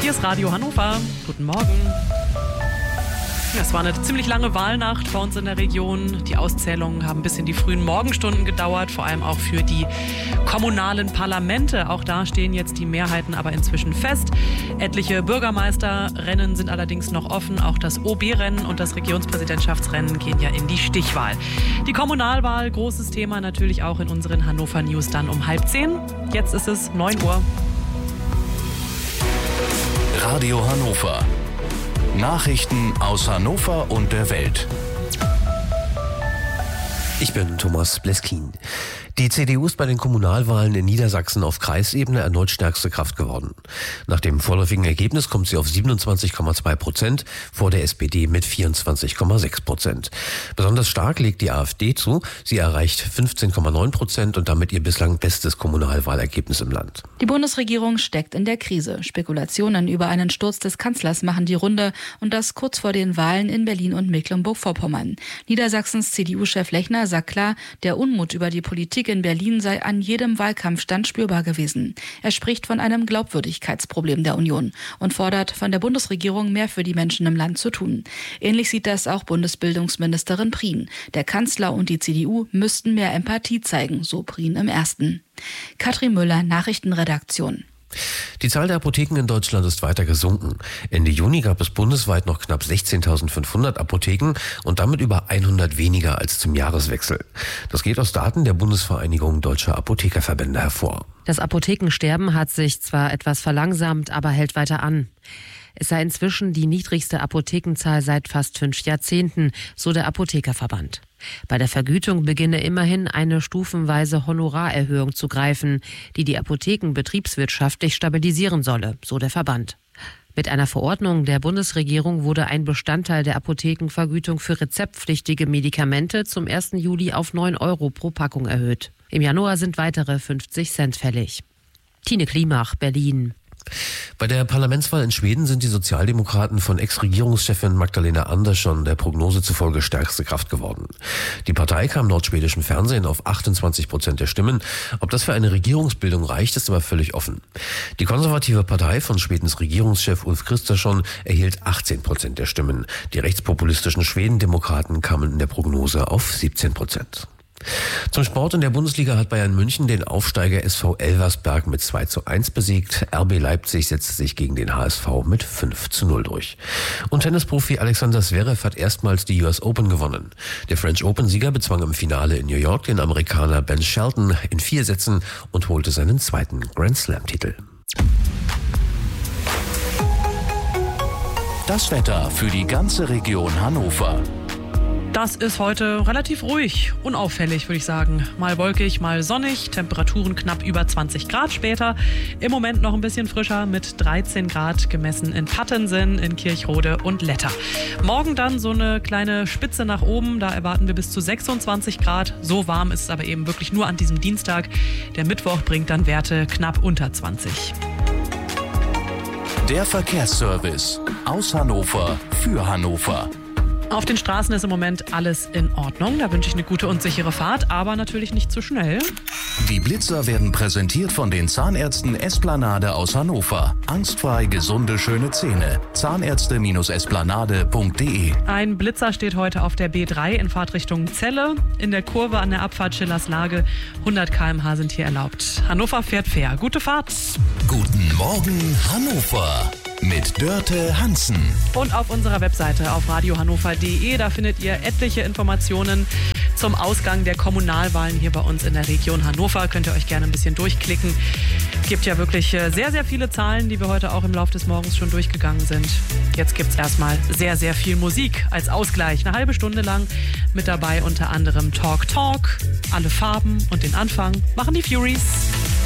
Hier ist Radio Hannover. Guten Morgen. Es war eine ziemlich lange Wahlnacht bei uns in der Region. Die Auszählungen haben bis in die frühen Morgenstunden gedauert, vor allem auch für die kommunalen Parlamente. Auch da stehen jetzt die Mehrheiten aber inzwischen fest. Etliche Bürgermeisterrennen sind allerdings noch offen. Auch das OB-Rennen und das Regionspräsidentschaftsrennen gehen ja in die Stichwahl. Die Kommunalwahl, großes Thema natürlich auch in unseren Hannover News dann um 9:30. Jetzt ist es 9 Uhr. Radio Hannover. Nachrichten aus Hannover und der Welt. Ich bin Thomas Bleskin. Die CDU ist bei den Kommunalwahlen in Niedersachsen auf Kreisebene erneut stärkste Kraft geworden. Nach dem vorläufigen Ergebnis kommt sie auf 27,2%, vor der SPD mit 24,6%. Besonders stark legt die AfD zu. Sie erreicht 15,9% und damit ihr bislang bestes Kommunalwahlergebnis im Land. Die Bundesregierung steckt in der Krise. Spekulationen über einen Sturz des Kanzlers machen die Runde und das kurz vor den Wahlen in Berlin und Mecklenburg-Vorpommern. Niedersachsens CDU-Chef Lechner sagt klar, der Unmut über die Politik in Berlin sei an jedem Wahlkampfstand spürbar gewesen. Er spricht von einem Glaubwürdigkeitsproblem der Union und fordert von der Bundesregierung mehr für die Menschen im Land zu tun. Ähnlich sieht das auch Bundesbildungsministerin Prien. Der Kanzler und die CDU müssten mehr Empathie zeigen, so Prien im Ersten. Katrin Müller, Nachrichtenredaktion. Die Zahl der Apotheken in Deutschland ist weiter gesunken. Ende Juni gab es bundesweit noch knapp 16.500 Apotheken und damit über 100 weniger als zum Jahreswechsel. Das geht aus Daten der Bundesvereinigung Deutscher Apothekerverbände hervor. Das Apothekensterben hat sich zwar etwas verlangsamt, aber hält weiter an. Es sei inzwischen die niedrigste Apothekenzahl seit fast 5 Jahrzehnten, so der Apothekerverband. Bei der Vergütung beginne immerhin eine stufenweise Honorarerhöhung zu greifen, die die Apotheken betriebswirtschaftlich stabilisieren solle, so der Verband. Mit einer Verordnung der Bundesregierung wurde ein Bestandteil der Apothekenvergütung für rezeptpflichtige Medikamente zum 1. Juli auf 9 € pro Packung erhöht. Im Januar sind weitere 50 Cent fällig. Tine Klimach, Berlin. Bei der Parlamentswahl in Schweden sind die Sozialdemokraten von Ex-Regierungschefin Magdalena Andersson der Prognose zufolge stärkste Kraft geworden. Die Partei kam laut schwedischem Fernsehen auf 28% der Stimmen. Ob das für eine Regierungsbildung reicht, ist aber völlig offen. Die konservative Partei von Schwedens Regierungschef Ulf Kristersson erhielt 18% der Stimmen. Die rechtspopulistischen Schwedendemokraten kamen in der Prognose auf 17%. Zum Sport in der Bundesliga hat Bayern München den Aufsteiger SV Elversberg mit 2:1 besiegt. RB Leipzig setzte sich gegen den HSV mit 5:0 durch. Und Tennisprofi Alexander Zverev hat erstmals die US Open gewonnen. Der French Open-Sieger bezwang im Finale in New York den Amerikaner Ben Shelton in 4 Sätzen und holte seinen zweiten Grand Slam-Titel. Das Wetter für die ganze Region Hannover. Das ist heute relativ ruhig, unauffällig würde ich sagen. Mal wolkig, mal sonnig, Temperaturen knapp über 20 Grad später. Im Moment noch ein bisschen frischer mit 13 Grad gemessen in Pattensen, in Kirchrode und Letter. Morgen dann so eine kleine Spitze nach oben, da erwarten wir bis zu 26 Grad. So warm ist es aber eben wirklich nur an diesem Dienstag. Der Mittwoch bringt dann Werte knapp unter 20. Der Verkehrsservice aus Hannover für Hannover. Auf den Straßen ist im Moment alles in Ordnung. Da wünsche ich eine gute und sichere Fahrt, aber natürlich nicht zu schnell. Die Blitzer werden präsentiert von den Zahnärzten Esplanade aus Hannover. Angstfrei gesunde, schöne Zähne. Zahnärzte-esplanade.de. Ein Blitzer steht heute auf der B3 in Fahrtrichtung Celle. In der Kurve an der Abfahrt Schillerslage 100 km/h sind hier erlaubt. Hannover fährt fair. Gute Fahrt. Guten Morgen Hannover mit Dörte Hansen. Und auf unserer Webseite auf radiohannover.de, da findet ihr etliche Informationen zum Ausgang der Kommunalwahlen hier bei uns in der Region Hannover. Könnt ihr euch gerne ein bisschen durchklicken. Gibt ja wirklich sehr, sehr viele Zahlen, die wir heute auch im Laufe des Morgens schon durchgegangen sind. Jetzt gibt's erstmal sehr, sehr viel Musik als Ausgleich. Eine halbe Stunde lang mit dabei unter anderem Talk Talk, Alle Farben und den Anfang machen die Furies.